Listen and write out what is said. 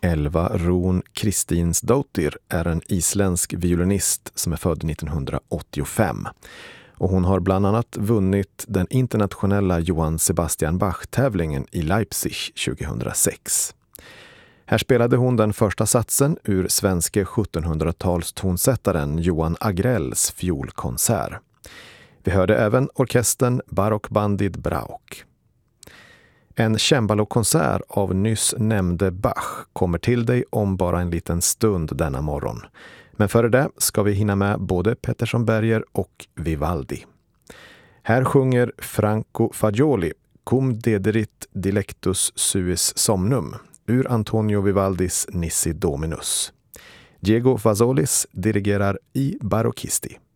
Elva Rún Kristinsdóttir är en isländsk violinist som är född 1985. Och hon har bland annat vunnit den internationella Johann Sebastian Bach-tävlingen i Leipzig 2006. Här spelade hon den första satsen ur svenske 1700-talstonsättaren Johan Agrells fiolkonsert. Vi hörde även orkestern Barockbandit Brauk. En cembalokonsert av nyss nämnde Bach kommer till dig om bara en liten stund denna morgon. Men före det ska vi hinna med både Pettersson Berger och Vivaldi. Här sjunger Franco Fagioli Cum dederit dilectus suis somnum ur Antonio Vivaldis Nissi Dominus. Diego Vazolis dirigerar i Barocchisti.